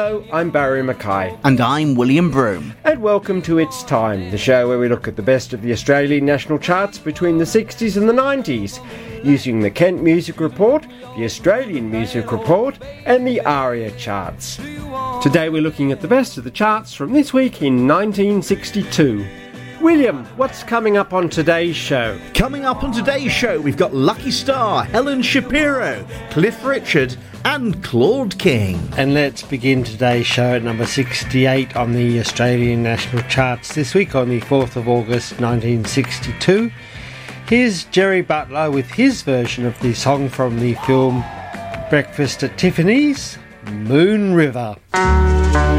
Hello, I'm Barry Mackay. And I'm William Broome. And welcome to It's Time, the show where we look at the best of the Australian national charts between the 60s and the 90s, using the Kent Music Report, the Australian Music Report, and the ARIA charts. Today we're looking at the best of the charts from this week in 1962. William, what's coming up on today's show? Coming up on today's show, we've got Lucky Star, Helen Shapiro, Cliff Richard, and Claude King. And let's begin today's show at number 68 on the Australian national charts this week on the 4th of August 1962. Here's Jerry Butler with his version of the song from the film Breakfast at Tiffany's, Moon River.